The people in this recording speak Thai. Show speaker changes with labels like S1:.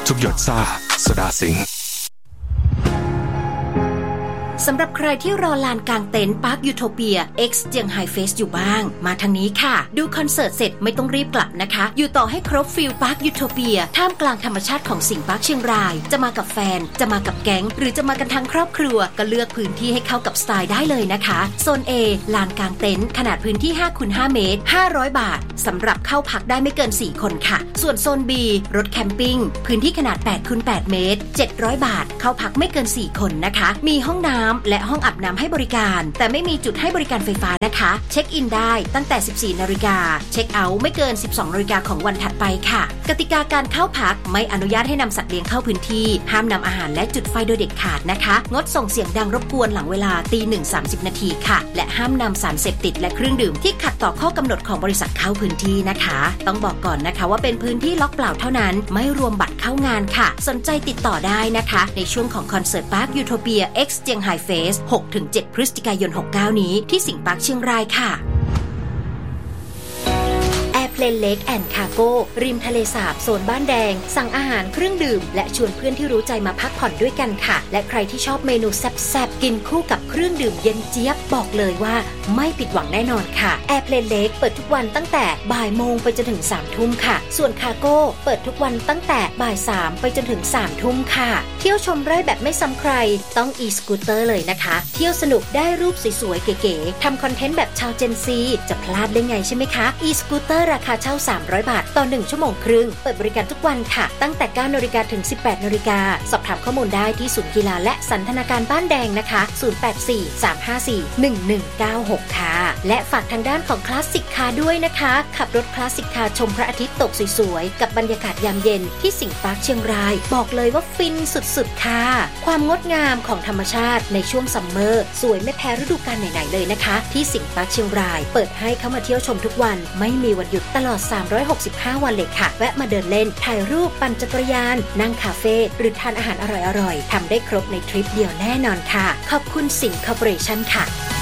S1: ทุกหยดซ่าโซดาสิงห์
S2: สำหรับใครที่รอลานกลางเต็นท์ปาร์คยูโทเปีย X เจียงไฮ้เฟสอยู่บ้างมาทางนี้ค่ะดูคอนเสิร์ตเสร็จไม่ต้องรีบกลับนะคะอยู่ต่อให้ครบฟิลปาร์คยูโทเปียท่ามกลางธรรมชาติของสิงห์ปาร์คเชียงรายจะมากับแฟนจะมากับแก๊งหรือจะมากันทั้งครอบครัวก็เลือกพื้นที่ให้เข้ากับสไตล์ได้เลยนะคะโซน A ลานกลางเต็นท์ขนาดพื้นที่ 5x5 เมตร500 บาทสำหรับเข้าพักได้ไม่เกิน4คนค่ะส่วนโซน B รถแคมปิ้งพื้นที่ขนาด 8x8 เมตร700 บาทเข้าพักไม่เกิน4คนนะคะมีห้องน้ำและห้องอาบน้ำให้บริการแต่ไม่มีจุดให้บริการไฟฟ้านะคะเช็คอินได้ตั้งแต่ 14 นาฬิกาเช็คเอาท์ไม่เกิน 12 นาฬิกาของวันถัดไปค่ะกติกาการเข้าพักไม่อนุญาตให้นำสัตว์เลี้ยงเข้าพื้นที่ห้ามนำอาหารและจุดไฟโดยเด็ดขาดนะคะงดส่งเสียงดังรบกวนหลังเวลา 1:30 นาทีค่ะและห้ามนำสารเสพติดและเครื่องดื่มที่ขัดต่อข้อกำหนดของบริษัทเข้าพื้นที่นะคะต้องบอกก่อนนะคะว่าเป็นพื้นที่ล็อกเปล่าเท่านั้นไม่รวมบัตรเข้างานค่ะสนใจติดต่อได้นะคะในช่วงของคอนเสิร์ตปาร์คยูโทเปีย X เจียงไฮ้เฟส 6-7 พฤศจิกายน 69 นี้ที่สิงห์ปาร์คเชียงรายค่ะเพลนเล็กแอนด์คาโก้ริมทะเลสาบโซนบ้านแดงสั่งอาหารเครื่องดื่มและชวนเพื่อนที่รู้ใจมาพักผ่อนด้วยกันค่ะและใครที่ชอบเมนูแซ่บๆกินคู่กับเครื่องดื่มเย็นเจี๊ยบบอกเลยว่าไม่ผิดหวังแน่นอนค่ะแอร์เพลนเล็กเปิดทุกวันตั้งแต่บ่ายโมงไปจนถึง 3 ทุ่มค่ะส่วนคาโก้เปิดทุกวันตั้งแต่บ่าย 3ไปจนถึง 3 ทุ่มค่ะเที่ยวชมไร่แบบไม่ซ้ำใครต้อง e-scooter เลยนะคะเที่ยวสนุกได้รูปสวยๆเก๋ๆทำคอนเทนต์แบบชาว Gen Z จะพลาดได้ไงใช่ไหมคะ e-scooter ราคาเช่า300 บาทต่อ1ชั่วโมงครึ่งเปิดบริการทุกวันค่ะตั้งแต่ 9 นาฬิกาถึง 18 นาฬิกาสอบถามข้อมูลได้ที่ศูนย์กีฬาและสันทนาการบ้านแดงนะคะ0843541196ค่ะและฝากทางด้านของคลาสสิกคาร์ด้วยนะคะขับรถคลาสสิกคาร์ชมพระอาทิตย์ตกสวยๆกับบรรยากาศยามเย็นที่สิงห์ปาร์คเชียงรายบอกเลยว่าฟินสุดๆค่ะความงดงามของธรรมชาติในช่วงซัมเมอร์สวยไม่แพ้ฤดูกาลไหนๆเลยนะคะที่สิงห์ปาร์คเชียงรายเปิดให้เข้ามาเที่ยวชมทุกวันไม่มีวันหยุดตลอด365 วันเลยค่ะแวะมาเดินเล่นถ่ายรูปปั่นจักรยานนั่งคาเฟ่หรือทานอาหารอร่อยๆทำได้ครบในทริปเดียวแน่นอนค่ะขอบคุณสิงห์คอร์ปอเรชั่นค่ะ